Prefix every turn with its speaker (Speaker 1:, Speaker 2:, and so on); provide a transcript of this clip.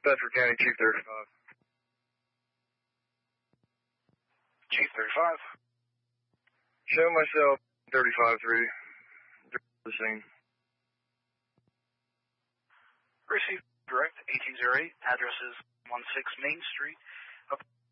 Speaker 1: Bedford County, Chief 35.
Speaker 2: Chief 35.
Speaker 1: Show myself 35-3. The scene.
Speaker 2: Received direct 1808. Address is 16 Main Street.